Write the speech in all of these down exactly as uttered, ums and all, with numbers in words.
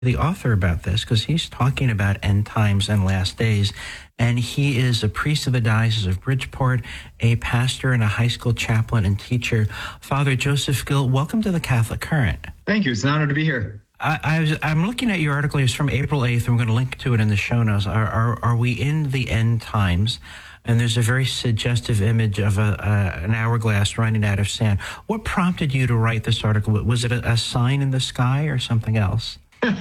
the author about this because he's talking about end times and last days. And he is a priest of the Diocese of Bridgeport, a pastor and a high school chaplain and teacher. Father Joseph Gill, welcome to the Catholic Current. Thank you. It's an honor to be here. I, I was, I'm looking at your article. It's from April eighth. I'm going to link to it in the show notes. Are, are, are we in the end times? And there's a very suggestive image of a, uh, an hourglass running out of sand. What prompted you to write this article? Was it a, a sign in the sky or something else?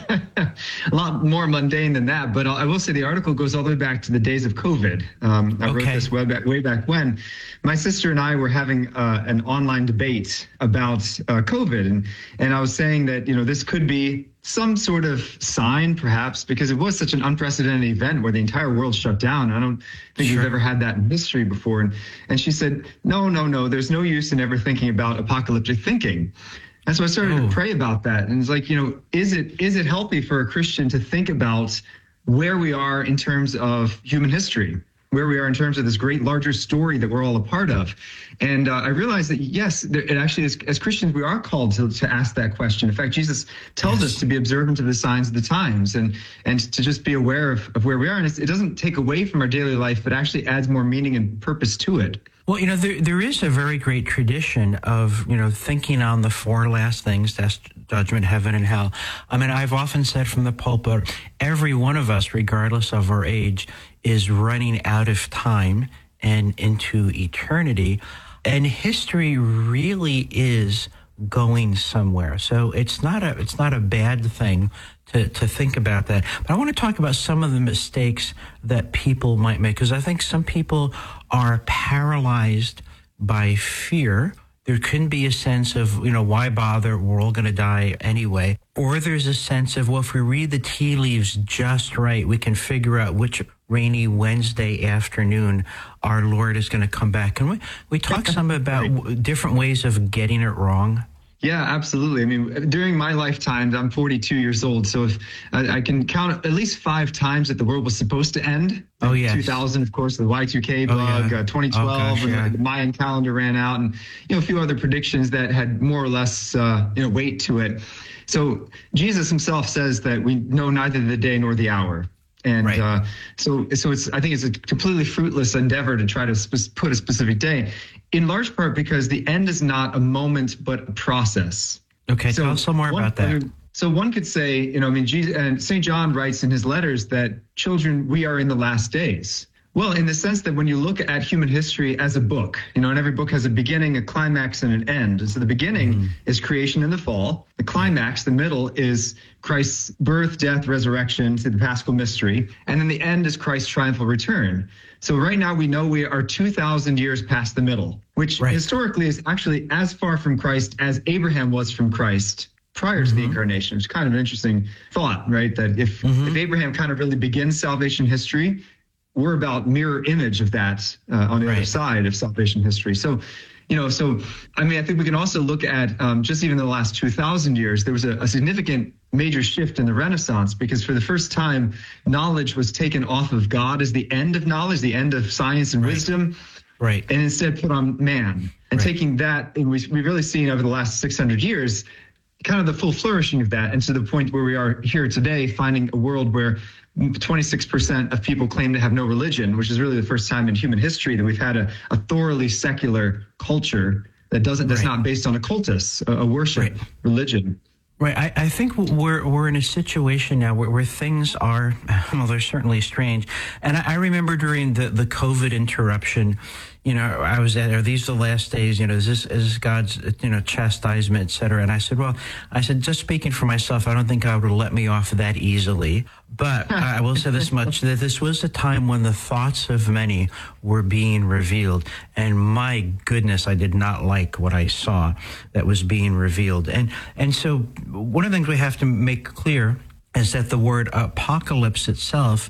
A lot more mundane than that, but I will say the article goes all the way back to the days of COVID. Um, I okay. wrote this way back, way back when. My sister and I were having uh, an online debate about uh, COVID, and and I was saying that you know this could be some sort of sign, perhaps, because it was such an unprecedented event where the entire world shut down. I don't think sure. we've ever had that in history before. And and she said, no, no, no, there's no use in ever thinking about apocalyptic thinking. And so I started oh. to pray about that. And it's like, you know, is it is it healthy for a Christian to think about where we are in terms of human history, where we are in terms of this great larger story that we're all a part of? And uh, I realized that, yes, there, it actually is, as Christians, we are called to, to ask that question. In fact, Jesus tells yes. us to be observant of the signs of the times and and to just be aware of, of where we are. And it's, it doesn't take away from our daily life, but actually adds more meaning and purpose to it. Well, you know, there there is a very great tradition of, you know, thinking on the four last things, that's judgment, heaven, and hell. I mean, I've often said from the pulpit, every one of us, regardless of our age, is running out of time and into eternity. And history really is going somewhere. So it's not a it's not a bad thing to, to think about that. But I want to talk about some of the mistakes that people might make, because I think some people are paralyzed by fear. There can be a sense of, you know, why bother? We're all going to die anyway. Or there's a sense of, well, if we read the tea leaves just right, we can figure out which rainy Wednesday afternoon our Lord is going to come back. Can we, we talk some about right. different ways of getting it wrong? Yeah, absolutely. I mean, during my lifetime, I'm forty-two years old. So if I, I can count at least five times that the world was supposed to end. Oh, yeah. two thousand, of course, the Y two K bug, oh, yeah. uh, twenty twelve, oh, gosh, yeah. when the Mayan calendar ran out, and, you know, a few other predictions that had more or less, uh, you know, weight to it. So Jesus himself says that we know neither the day nor the hour. And right. uh, so, so it's. I think it's a completely fruitless endeavor to try to sp- put a specific day, in large part because the end is not a moment but a process. Okay, so tell us some more one, about that. I mean, so one could say, you know, I mean, Jesus, and Saint John writes in his letters that children, we are in the last days. Well, in the sense that when you look at human history as a book, you know, and every book has a beginning, a climax, and an end. And so the beginning mm-hmm. is creation and the fall. The climax, the middle, is Christ's birth, death, resurrection to the Paschal mystery. And then the end is Christ's triumphal return. So right now we know we are two thousand years past the middle, which right. historically is actually as far from Christ as Abraham was from Christ prior to mm-hmm. the incarnation. It's kind of an interesting thought, right? That if, mm-hmm. if Abraham kind of really begins salvation history, we're about mirror image of that uh, on the right. other side of salvation history. So, you know, so, I mean, I think we can also look at um, just even the last two thousand years, there was a, a significant major shift in the Renaissance, because for the first time, knowledge was taken off of God as the end of knowledge, the end of science and right. wisdom, right? and instead put on man. And right. taking that, and we, we've really seen over the last six hundred years, kind of the full flourishing of that, and to the point where we are here today, finding a world where twenty-six percent of people claim to have no religion, which is really the first time in human history that we've had a, a thoroughly secular culture that doesn't that's right. not based on a cultus, a, a worship right. religion. Right. I, I think we're we're in a situation now where, where things are, well, they're certainly strange. And I, I remember during the, the COVID interruption, you know, I was at, are these the last days? You know, is this, is this God's, you know, chastisement, et cetera? And I said, well, I said, just speaking for myself, I don't think God would let me off that easily. But I will say this much, that this was a time when the thoughts of many were being revealed. And my goodness, I did not like what I saw that was being revealed. And, and so one of the things we have to make clear is that the word apocalypse itself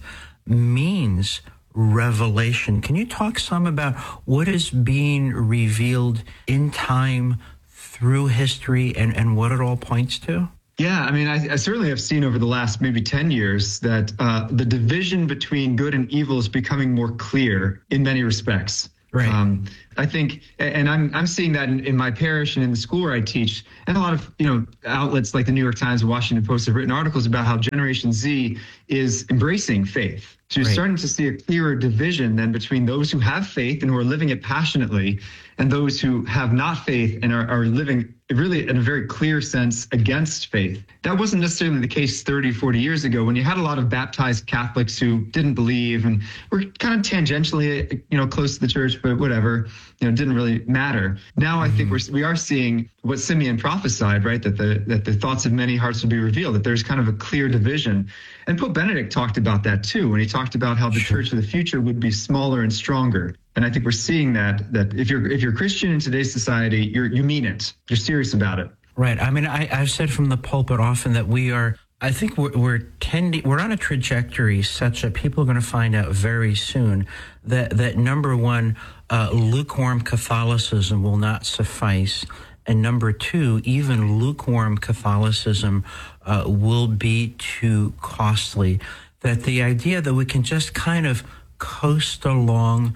means revelation. Can you talk some about what is being revealed in time through history and, and what it all points to? Yeah, I mean, I, I certainly have seen over the last maybe ten years that uh, the division between good and evil is becoming more clear in many respects. Right. Um, I think, and I'm I'm seeing that in, in my parish and in the school where I teach, and a lot of you know outlets like the New York Times and Washington Post have written articles about how Generation Z is embracing faith. So you're Right. starting to see a clearer division then between those who have faith and who are living it passionately, and those who have not faith and are, are living really in a very clear sense against faith. That wasn't necessarily the case thirty, forty years ago when you had a lot of baptized Catholics who didn't believe and were kind of tangentially, you know, close to the church, but whatever, you know, didn't really matter. Now I think we're, we are seeing what Simeon prophesied, right? That the, that the thoughts of many hearts will be revealed, that there's kind of a clear division. And Pope Benedict talked about that too, when he talked about how the Sure. church of the future would be smaller and stronger. And I think we're seeing that, that if you're, if you're Christian in today's society, you're, you mean it. You're serious about it. Right. I mean, I, I've said from the pulpit often that we are, I think we're, we're tending, we're on a trajectory such that people are going to find out very soon that, that number one, uh, lukewarm Catholicism will not suffice. And number two, even lukewarm Catholicism uh, will be too costly. That the idea that we can just kind of coast along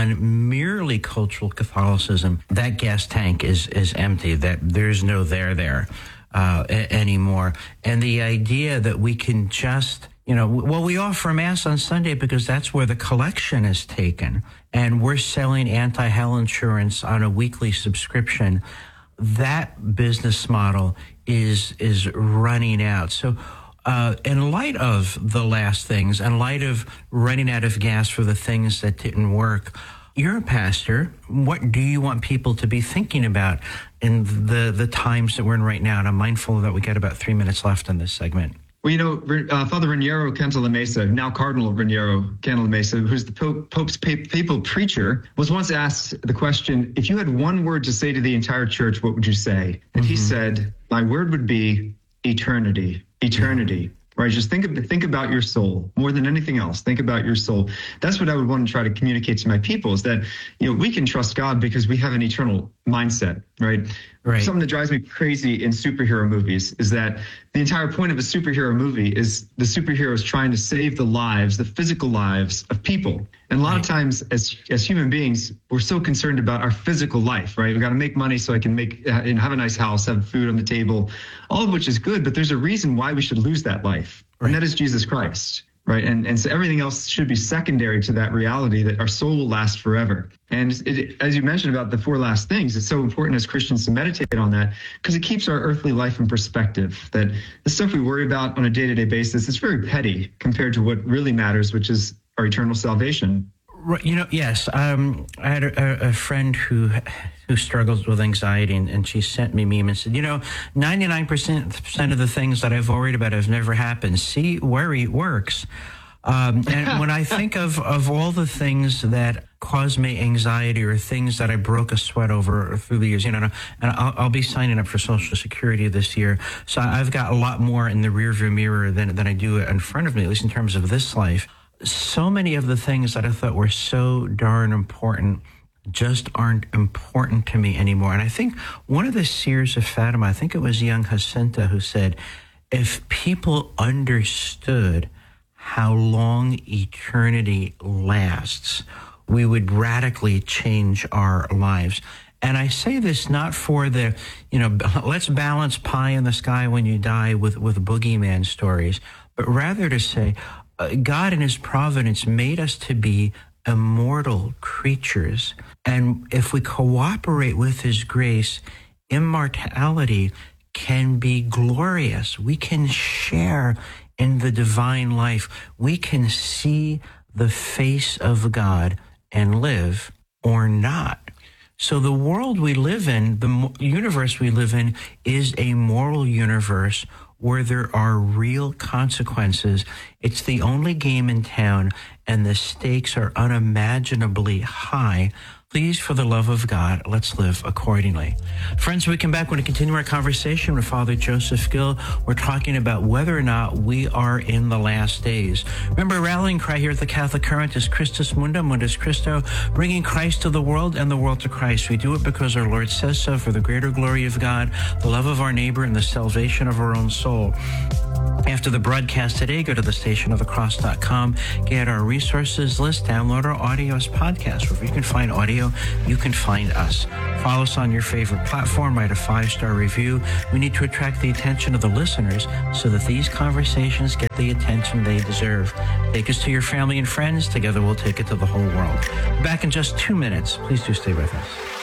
on merely cultural Catholicism, that gas tank is is empty, that there's no there there uh, a- anymore. And the idea that we can just, you know, well, we offer Mass on Sunday because that's where the collection is taken, and we're selling anti-hell insurance on a weekly subscription. That business model is is running out. So Uh, in light of the last things, in light of running out of gas for the things that didn't work, you're a pastor. What do you want people to be thinking about in the, the times that we're in right now? And I'm mindful that we got about three minutes left in this segment. Well, you know, uh, Father Raniero Cantalamessa, now Cardinal Raniero Cantalamessa, who's the Pope, Pope's papal preacher, was once asked the question, if you had one word to say to the entire church, what would you say? And mm-hmm. he said, my word would be eternity. Eternity, right? Just think of, think about your soul more than anything else. Think about your soul. That's what I would want to try to communicate to my people, is that, you know, we can trust God because we have an eternal mindset, right? Right. Something that drives me crazy in superhero movies is that the entire point of a superhero movie is the superhero is trying to save the lives, the physical lives of people. And a lot right. of times as as human beings, we're so concerned about our physical life, right? We've got to make money so I can make uh, have a nice house, have food on the table, all of which is good. But there's a reason why we should lose that life. Right. And that is Jesus Christ. Right. And and so everything else should be secondary to that reality that our soul will last forever. And it, as you mentioned about the four last things, it's so important as Christians to meditate on that because it keeps our earthly life in perspective, that the stuff we worry about on a day-to-day basis is very petty compared to what really matters, which is our eternal salvation. Right, you know, yes. Um, I had a, a friend who who struggles with anxiety, and, and she sent me a meme and said, you know, ninety-nine percent of the things that I've worried about have never happened. See, worry works. Um, and when I think of, of all the things that cause me anxiety or things that I broke a sweat over through the years, you know, and I'll, I'll be signing up for Social Security this year. So I've got a lot more in the rearview mirror than, than I do in front of me, at least in terms of this life. So many of the things that I thought were so darn important just aren't important to me anymore. And I think one of the seers of Fatima, I think it was young Jacinta, who said, if people understood how long eternity lasts, we would radically change our lives. And I say this not for the, you know, let's balance pie in the sky when you die with, with boogeyman stories, but rather to say, uh, God in his providence made us to be immortal creatures. And if we cooperate with his grace, immortality can be glorious. We can share in the divine life. We can see the face of God and live or not. So the world we live in, the universe we live in, is a moral universe where there are real consequences. It's the only game in town, and the stakes are unimaginably high. Please, for the love of God, let's live accordingly. Friends, when we come back, we're going to continue our conversation with Father Joseph Gill. We're talking about whether or not we are in the last days. Remember, our rallying cry here at the Catholic Current is Christus Mundum, Mundus Christo, bringing Christ to the world and the world to Christ. We do it because our Lord says so, for the greater glory of God, the love of our neighbor, and the salvation of our own soul. After the broadcast today, go to the station of the cross dot com, get our resources list, download our audio as podcast. Wherever you can find audio, you can find us. Follow us on your favorite platform, write a five-star review. We need to attract the attention of the listeners so that these conversations get the attention they deserve. Take us to your family and friends. Together we'll take it to the whole world. Back in just two minutes. Please do stay with us.